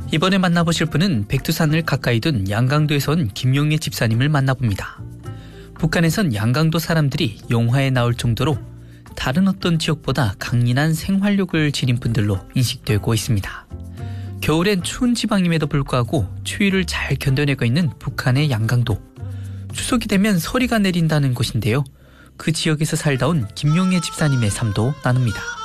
이번에 만나보실 분은 백두산을 가까이 둔 양강도에서 온 김용예 집사님을 만나봅니다. 북한에선 양강도 사람들이 영화에 나올 정도로 다른 어떤 지역보다 강인한 생활력을 지닌 분들로 인식되고 있습니다. 겨울엔 추운 지방임에도 불구하고 추위를 잘 견뎌내고 있는 북한의 양강도. 추석이 되면 서리가 내린다는 곳인데요. 그 지역에서 살다 온 김용예 집사님의 삶도 나눕니다.